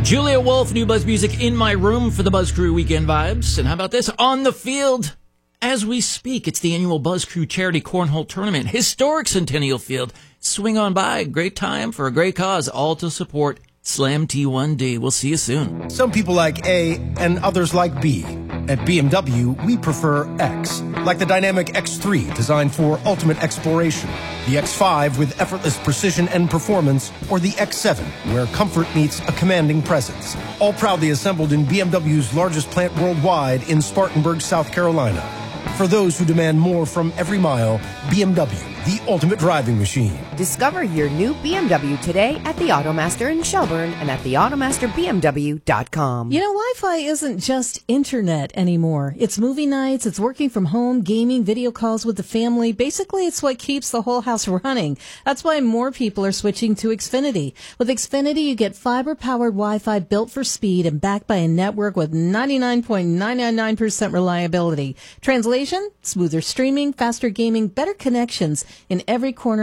Julia Wolf, New Buzz Music in my room for the Buzz Crew weekend vibes. And how about this? On the field, as we speak, it's the annual Buzz Crew Charity Cornhole Tournament. Historic Centennial Field. Swing on by. Great time for a great cause. All to support Slam T1D. We'll see you soon. Some people like A and others like B. At BMW, we prefer X, like the dynamic X3 designed for ultimate exploration, the X5 with effortless precision and performance, or the X7 where comfort meets a commanding presence. All proudly assembled in BMW's largest plant worldwide in Spartanburg, South Carolina. For those who demand more from every mile, BMW, the ultimate driving machine. Discover your new BMW today at the Automaster in Shelburne and at theautomasterbmw.com. You know, Wi-Fi isn't just internet anymore. It's movie nights, it's working from home, gaming, video calls with the family. Basically, it's what keeps the whole house running. That's why more people are switching to Xfinity. With Xfinity, you get fiber-powered Wi-Fi built for speed and backed by a network with 99.999% reliability. Translation? Smoother streaming, faster gaming, better connections in every corner